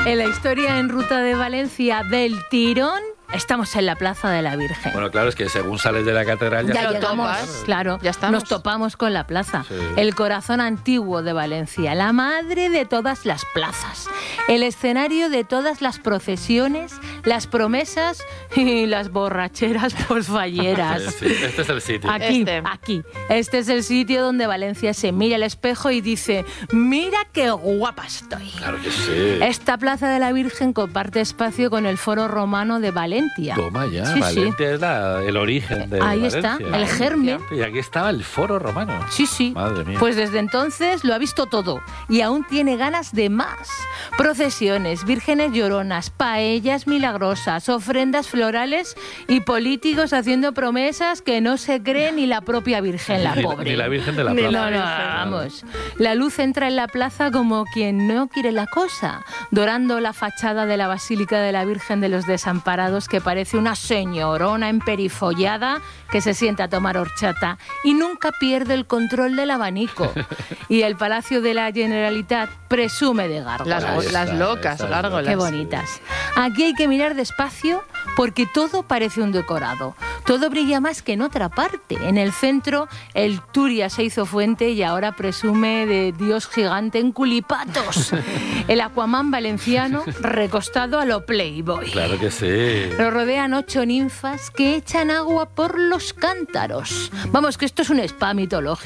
En la historia en Ruta de Valencia del tirón, estamos en la Plaza de la Virgen. Bueno, claro, es que según sales de la catedral Ya lo llegamos, topas. claro, ya estamos. nos topamos con la plaza. Sí. El corazón antiguo de Valencia, la madre de todas las plazas, el escenario de todas las procesiones, las promesas y las borracheras posfalleras. Sí, este es el sitio. Aquí. Este es el sitio donde Valencia se mira al espejo y dice: mira qué guapa estoy. Claro que sí. Esta Plaza de la Virgen comparte espacio con el Foro Romano de Valencia. Toma ya, Sí, Valencia es el origen de Ahí Valencia. está, el germen. Y aquí estaba el Foro Romano. Sí. Madre mía. Pues desde entonces lo ha visto todo y aún tiene ganas de más. Procesiones, vírgenes lloronas, paellas milagrosas, ofrendas florales y políticos haciendo promesas que no se cree ni la propia Virgen, la pobre. Ni la Virgen de la No, Plaza. vamos. La luz entra en la plaza como quien no quiere la cosa, dorando la fachada de la Basílica de la Virgen de los Desamparados, que parece una señorona emperifollada que se sienta a tomar horchata y nunca pierde el control del abanico. Y el Palacio de la Generalitat presume de gárgolas. Las locas esas gárgolas. Qué bonitas. Aquí hay que mirar despacio porque todo parece un decorado. Todo brilla más que en otra parte. En el centro, el Turia se hizo fuente y ahora presume de dios gigante en culipatos. El Aquaman valenciano recostado a lo Playboy. Claro que sí. Lo rodean 8 ninfas que echan agua por los cántaros. Vamos, que esto es un spa mitológico.